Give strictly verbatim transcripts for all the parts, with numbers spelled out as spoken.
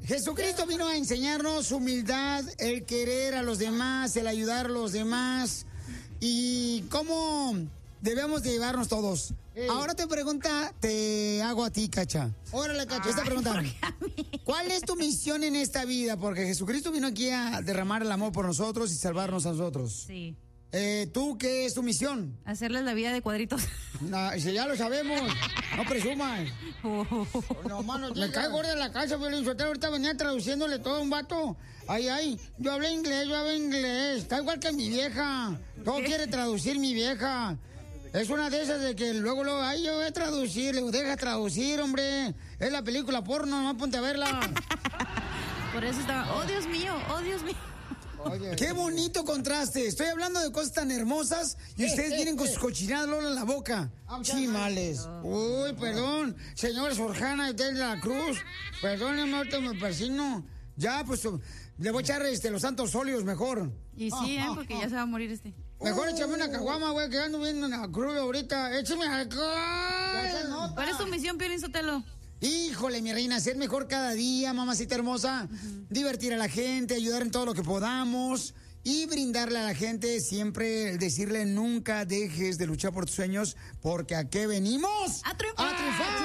Jesucristo vino a enseñarnos humildad, el querer a los demás, el ayudar a los demás y cómo debemos de llevarnos todos. Ey. Ahora te pregunta, te hago a ti, Cacha. Órale, Cacha, esta pregunta. ¿Cuál es tu misión en esta vida? Porque Jesucristo vino aquí a derramar el amor por nosotros y salvarnos a nosotros. Sí. Eh, ¿Tú qué es tu misión? Hacerles la vida de cuadritos. No, si ya lo sabemos, no presumas. Oh, no, mano, me cae gorda en la casa, Violín Sotelo. Ahorita venía traduciéndole todo a un vato. Ay, ay, yo hablo inglés, yo hablo inglés. Está igual que mi vieja. Todo quiere traducir mi vieja. Es una de esas de que luego, luego, ay, yo voy a traducir. Le digo, deja traducir, hombre. Es la película porno, no ponte a verla. Por eso estaba, oh, Dios mío, oh, Dios mío. Oye, qué bonito contraste. Estoy hablando de cosas tan hermosas y ustedes vienen con sus cochinadas Lola en la boca. Chimales. Uy, perdón. Señora Sorjana de la Cruz. Perdóneme, ahorita me persino. Ya, pues le voy a echar este, los santos óleos mejor. Y sí, ¿eh? Porque ya se va a morir este. Mejor échame una caguama, güey, que ando viendo una cruz ahorita. Échame alcohol. ¿Cuál es tu misión, Piolín Sotelo? Híjole, mi reina, ser mejor cada día, mamacita hermosa, uh-huh. Divertir a la gente, ayudar en todo lo que podamos y brindarle a la gente siempre, decirle nunca dejes de luchar por tus sueños, porque ¿a qué venimos? ¡A triunfar! ¡A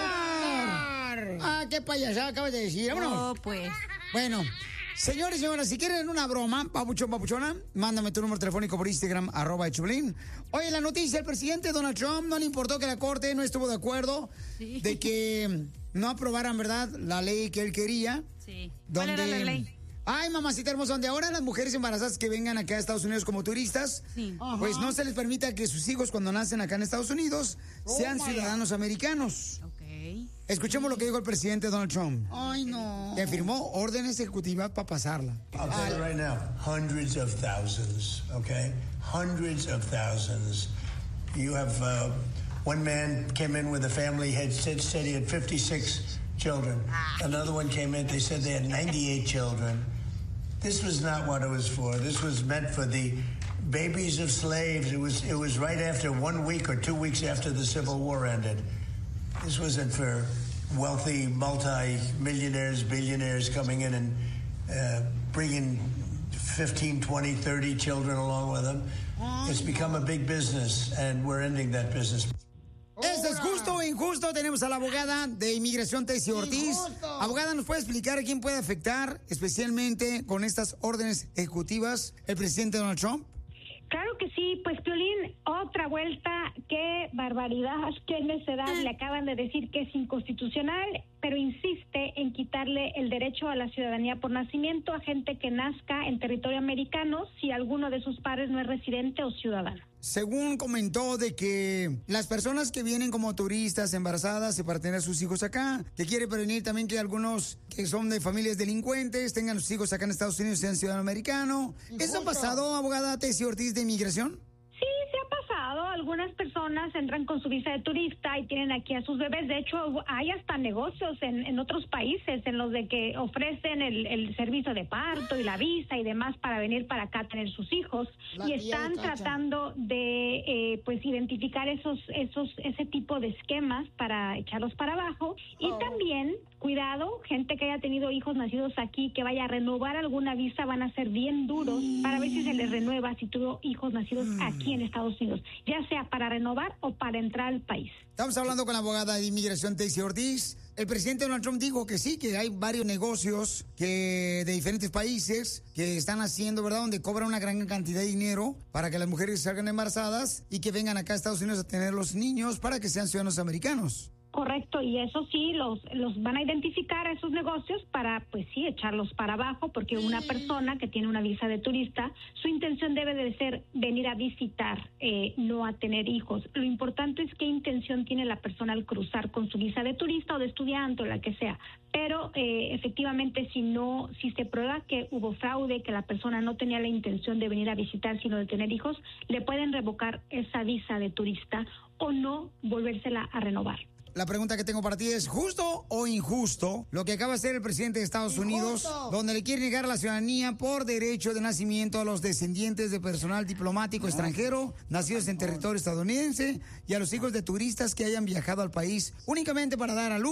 triunfar! ¡Ah, qué payasada acabas de decir! ¡Vámonos! Oh, pues. Bueno, señores y señoras, si quieren una broma, papuchón, papuchona, mándame tu número telefónico por Instagram, arroba Choplin. Oye, la noticia, el presidente Donald Trump no le importó que la corte no estuvo de acuerdo sí. de que no aprobaran, ¿verdad?, la ley que él quería. Sí. ¿Cuál era la ley? Ay, mamacita hermosa, donde ahora las mujeres embarazadas que vengan acá a Estados Unidos como turistas, sí. pues no se les permita que sus hijos cuando nacen acá en Estados Unidos oh, sean ciudadanos americanos. Ok. Escuchemos lo que dijo el presidente Donald Trump. Ay, no. Que firmó órdenes ejecutivas para pasarla. I'll tell you right now, hundreds of thousands, okay? Hundreds of thousands. You have, uh, one man came in with a family, had said, said he had fifty-six children. Another one came in, they said they had ninety-eight children. This was not what it was for. This was meant for the babies of slaves. It was, it was right after one week or two weeks after the Civil War ended. This wasn't for wealthy multi-millionaires, billionaires coming in and uh, bringing fifteen, twenty, thirty children along with them. It's become a big business, and we're ending that business. ¿Esto es justo o injusto? Tenemos a la abogada de inmigración, Tessie Ortiz. Injusto. Abogada, ¿nos puede explicar a quién puede afectar, especialmente con estas órdenes ejecutivas, el presidente Donald Trump? Claro que sí, pues Piolín, otra vuelta, qué barbaridad, qué necedad, le acaban de decir que es inconstitucional, pero insiste en quitarle el derecho a la ciudadanía por nacimiento a gente que nazca en territorio americano si alguno de sus padres no es residente o ciudadano. Según comentó de que las personas que vienen como turistas embarazadas y para tener a sus hijos acá, que quiere prevenir también que algunos que son de familias delincuentes tengan sus hijos acá en Estados Unidos y sean ciudadanos americanos. ¿Eso ha pasado, abogada Tessie Ortiz de Inmigración? Sí, se ha pasado. Algunas personas entran con su visa de turista y tienen aquí a sus bebés. De hecho, hay hasta negocios en, en otros países en los de que ofrecen el, el servicio de parto y la visa y demás para venir para acá a tener sus hijos. La y están tratando de eh, pues identificar esos esos ese tipo de esquemas para echarlos para abajo. Y oh. también, cuidado, gente que haya tenido hijos nacidos aquí, que vaya a renovar alguna visa, van a ser bien duros mm. para ver si se les renueva si tuvo hijos nacidos mm. aquí en Estados Unidos, ya sea para renovar o para entrar al país. Estamos hablando con la abogada de inmigración Tessie Ortiz. El presidente Donald Trump dijo que sí, que hay varios negocios que de diferentes países que están haciendo, ¿verdad?, donde cobran una gran cantidad de dinero para que las mujeres salgan embarazadas y que vengan acá a Estados Unidos a tener los niños para que sean ciudadanos americanos. Correcto, y eso sí, los los van a identificar a esos negocios para, pues sí, echarlos para abajo, porque una persona que tiene una visa de turista, su intención debe de ser venir a visitar, eh, no a tener hijos. Lo importante es qué intención tiene la persona al cruzar con su visa de turista o de estudiante o la que sea. Pero eh, efectivamente, si no, si se prueba que hubo fraude, que la persona no tenía la intención de venir a visitar, sino de tener hijos, le pueden revocar esa visa de turista o no volvérsela a renovar. La pregunta que tengo para ti es, ¿justo o injusto lo que acaba de hacer el presidente de Estados Unidos, donde le quiere negar la ciudadanía por derecho de nacimiento a los descendientes de personal diplomático extranjero nacidos en territorio estadounidense y a los hijos de turistas que hayan viajado al país únicamente para dar a luz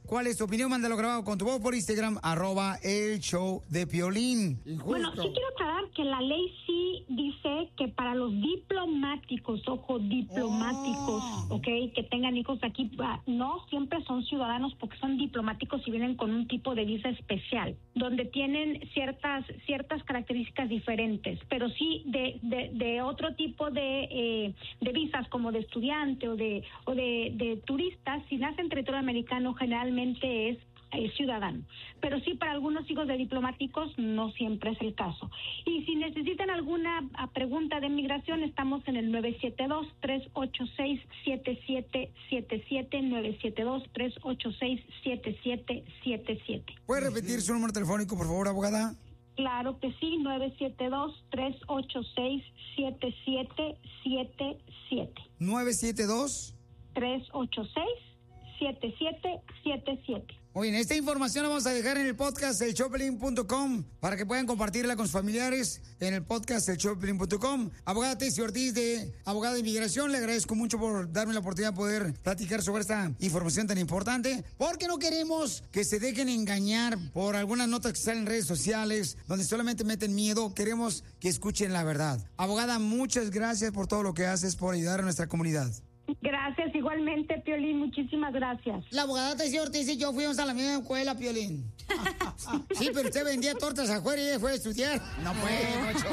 cuál es tu opinión. Mándalo grabado con tu voz por Instagram, arroba el show de Piolín. Injusto. Bueno, sí quiero aclarar que la ley sí dice que para los diplomáticos, ojo, diplomáticos, oh. ¿ok? Que tengan hijos aquí, no siempre son ciudadanos porque son diplomáticos y vienen con un tipo de visa especial, donde tienen ciertas ciertas características diferentes, pero sí de, de, de otro tipo de, eh, de visas como de estudiante o de o de, de turistas, si nace en territorio americano generalmente es eh, ciudadano, pero sí para algunos hijos de diplomáticos no siempre es el caso. Y si necesitan alguna pregunta de migración, estamos en el nueve siete dos, tres ocho seis, siete siete siete siete, nueve siete dos, tres ocho seis, siete siete siete siete. ¿Puede repetir su número telefónico, por favor, abogada? Claro que sí, nueve siete dos, tres ocho seis, siete siete siete siete. ¿nueve siete dos? tres ocho seis, siete siete siete siete. Oye, esta información la vamos a dejar en el podcast el show pelín punto com para que puedan compartirla con sus familiares en el podcast el show pelín punto com. Abogada Tessie Ortiz, de Abogada de Inmigración, le agradezco mucho por darme la oportunidad de poder platicar sobre esta información tan importante, porque no queremos que se dejen engañar por algunas notas que salen en redes sociales donde solamente meten miedo. Queremos que escuchen la verdad. Abogada, muchas gracias por todo lo que haces por ayudar a nuestra comunidad. Gracias, igualmente, Piolín, muchísimas gracias. La abogada Tessie Ortiz y yo fuimos a la misma escuela, Piolín. Sí, pero usted vendía tortas afuera y ella fue a estudiar. No puede, mucho.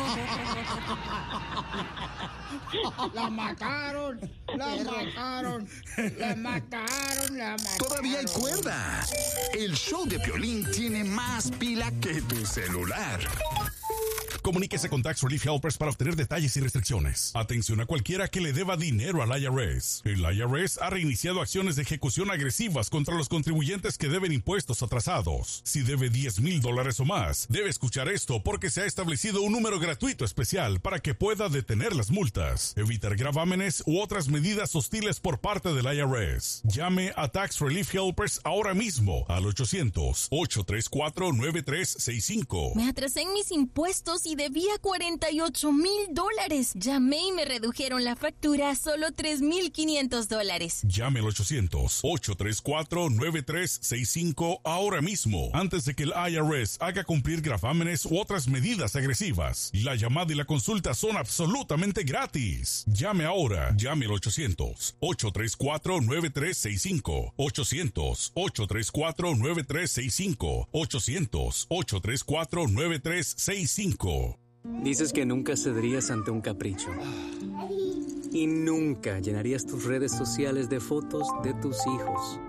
La mataron, la mataron, la mataron, la mataron. Todavía hay cuerda. El show de Piolín tiene más pila que tu celular. Comuníquese con Tax Relief Helpers para obtener detalles y restricciones. Atención a cualquiera que le deba dinero al I R S. El I R S ha reiniciado acciones de ejecución agresivas contra los contribuyentes que deben impuestos atrasados. Si debe diez mil dólares o más, debe escuchar esto porque se ha establecido un número gratuito especial para que pueda detener las multas, evitar gravámenes u otras medidas hostiles por parte del I R S. Llame a Tax Relief Helpers ahora mismo al ochocientos, ocho tres cuatro, nueve tres seis cinco. Me atrasé en mis impuestos y debía cuarenta y ocho mil dólares. Llamé y me redujeron la factura a solo tres mil quinientos dólares. Llame al ochocientos, ocho tres cuatro, nueve tres seis cinco ahora mismo, antes de que el I R S haga cumplir gravámenes u otras medidas agresivas. La llamada y la consulta son absolutamente gratis. Llame ahora. Llame al ochocientos, ocho tres cuatro, nueve tres seis cinco. ochocientos, ocho tres cuatro, nueve tres seis cinco. ochocientos, ocho tres cuatro, nueve tres seis cinco. Dices que nunca cederías ante un capricho. Y nunca llenarías tus redes sociales de fotos de tus hijos.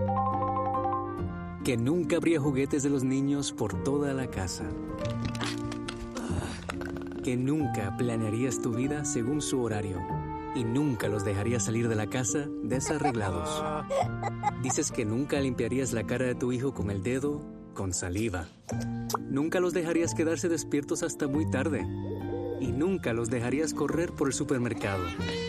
Que nunca habría juguetes de los niños por toda la casa. Que nunca planearías tu vida según su horario. Y nunca los dejarías salir de la casa desarreglados. Dices que nunca limpiarías la cara de tu hijo con el dedo, con saliva. Nunca los dejarías quedarse despiertos hasta muy tarde. Y nunca los dejarías correr por el supermercado.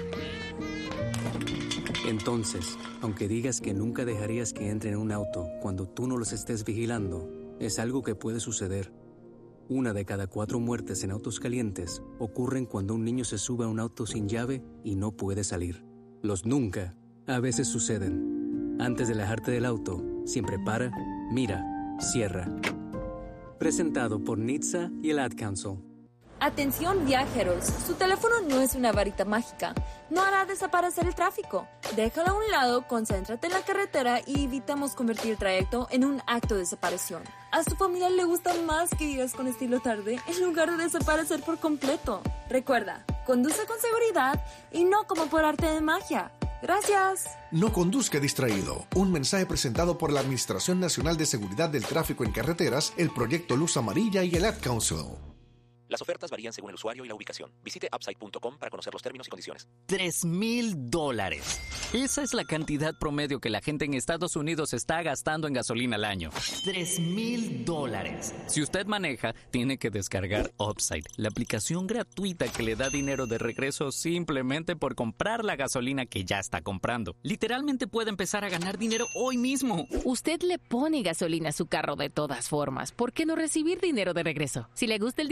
Entonces, aunque digas que nunca dejarías que entren en un auto cuando tú no los estés vigilando, es algo que puede suceder. Una de cada cuatro muertes en autos calientes ocurren cuando un niño se sube a un auto sin llave y no puede salir. Los nunca a veces suceden. Antes de alejarte del auto, siempre para, mira, cierra. Presentado por N H T S A y el Ad Council. Atención viajeros, su teléfono no es una varita mágica, no hará desaparecer el tráfico. Déjalo a un lado, concéntrate en la carretera y evitamos convertir el trayecto en un acto de separación. A su familia le gusta más que vivas con estilo tarde en lugar de desaparecer por completo. Recuerda, conduce con seguridad y no como por arte de magia. Gracias. No conduzca distraído. Un mensaje presentado por la Administración Nacional de Seguridad del Tráfico en Carreteras, el Proyecto Luz Amarilla y el Ad Council. Las ofertas varían según el usuario y la ubicación. Visite upside punto com para conocer los términos y condiciones. Tres mil dólares. Esa es la cantidad promedio que la gente en Estados Unidos está gastando en gasolina al año. Tres mil dólares. Si usted maneja, tiene que descargar Upside, la aplicación gratuita que le da dinero de regreso simplemente por comprar la gasolina que ya está comprando. Literalmente puede empezar a ganar dinero hoy mismo. Usted le pone gasolina a su carro de todas formas. ¿Por qué no recibir dinero de regreso? Si le gusta el dinero gratis,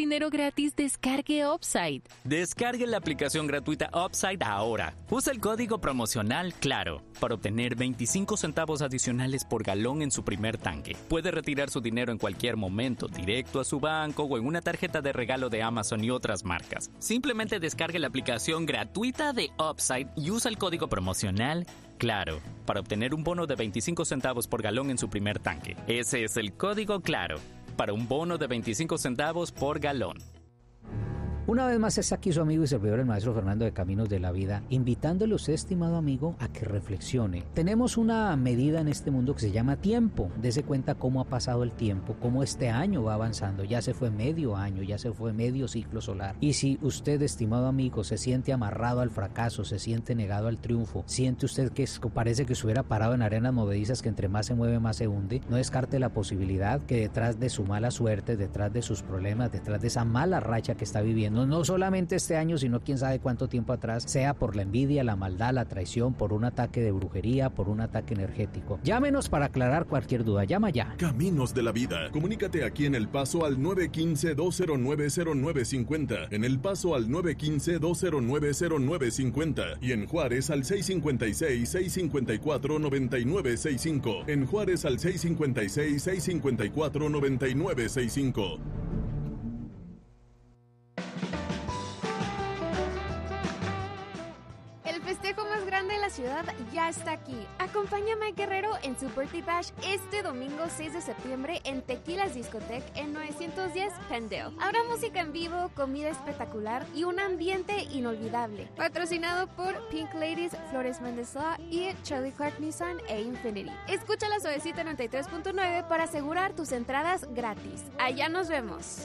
gratis, descargue Upside. Descargue la aplicación gratuita Upside ahora. Usa el código promocional CLARO para obtener veinticinco centavos adicionales por galón en su primer tanque. Puede retirar su dinero en cualquier momento, directo a su banco o en una tarjeta de regalo de Amazon y otras marcas. Simplemente descargue la aplicación gratuita de Upside y usa el código promocional CLARO para obtener un bono de veinticinco centavos por galón en su primer tanque. Ese es el código CLARO para un bono de veinticinco centavos por galón. Una vez más está aquí su amigo y servidor el maestro Fernando de Caminos de la Vida, invitándole a usted, estimado amigo, a que reflexione. Tenemos una medida en este mundo que se llama tiempo. Dese cuenta cómo ha pasado el tiempo, cómo este año va avanzando. Ya se fue medio año, ya se fue medio ciclo solar. Y si usted, estimado amigo, se siente amarrado al fracaso, se siente negado al triunfo, siente usted que es, parece que estuviera parado en arenas movedizas que entre más se mueve más se hunde, no descarte la posibilidad que detrás de su mala suerte, detrás de sus problemas, detrás de esa mala racha que está viviendo, no solamente este año, sino quién sabe cuánto tiempo atrás, sea por la envidia, la maldad, la traición, por un ataque de brujería, por un ataque energético. Llámenos para aclarar cualquier duda. Llama ya. Caminos de la Vida. Comunícate aquí en El Paso al nueve uno cinco, dos cero nueve, cero nueve cinco cero, en El Paso al nueve uno cinco, dos cero nueve, cero nueve cinco cero y en Juárez al seis cinco seis, seis cinco cuatro, nueve nueve seis cinco. En Juárez al seis cinco seis, seis cinco cuatro, nueve nueve seis cinco. El festejo más grande de la ciudad ya está aquí. Acompáñame a Guerrero en su Birthday Bash este domingo seis de septiembre en Tequilas Discotech en novecientos diez Pendale. Habrá música en vivo, comida espectacular y un ambiente inolvidable. Patrocinado por Pink Ladies, Flores Méndez Law y Charlie Clark Nissan e Infinity. Escucha la Suavecita noventa y tres punto nueve para asegurar tus entradas gratis. Allá nos vemos.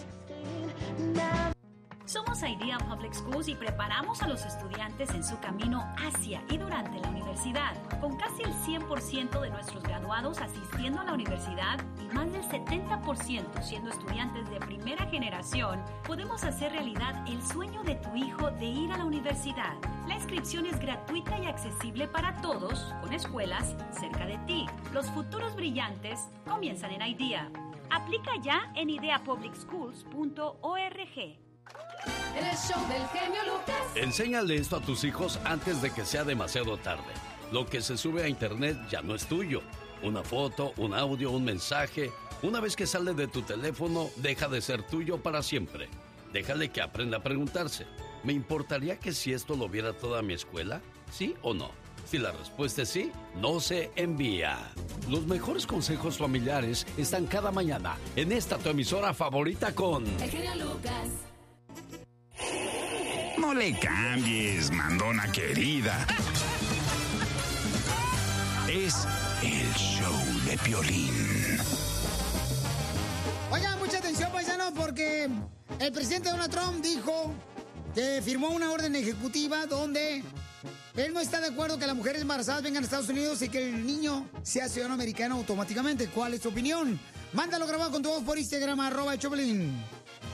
Somos Idea Public Schools y preparamos a los estudiantes en su camino hacia y durante la universidad. Con casi el cien por ciento de nuestros graduados asistiendo a la universidad y más del setenta por ciento siendo estudiantes de primera generación, podemos hacer realidad el sueño de tu hijo de ir a la universidad. La inscripción es gratuita y accesible para todos, con escuelas cerca de ti. Los futuros brillantes comienzan en Idea. Aplica ya en idea public schools punto org. El show del genio Lucas. Enséñale esto a tus hijos antes de que sea demasiado tarde. Lo que se sube a internet ya no es tuyo. Una foto, un audio, un mensaje. Una vez que sale de tu teléfono, deja de ser tuyo para siempre. Déjale que aprenda a preguntarse: ¿me importaría que si esto lo viera toda mi escuela? ¿Sí o no? Si la respuesta es sí, no se envía. Los mejores consejos familiares están cada mañana en esta tu emisora favorita con El genio Lucas. No le cambies, mandona querida. Es el show de Piolín. Oigan, mucha atención, paisanos, porque el presidente Donald Trump dijo que firmó una orden ejecutiva donde él no está de acuerdo que las mujeres embarazadas vengan a Estados Unidos y que el niño sea ciudadano americano automáticamente. ¿Cuál es tu opinión? Mándalo grabado con tu voz por Instagram, arroba el Choplin.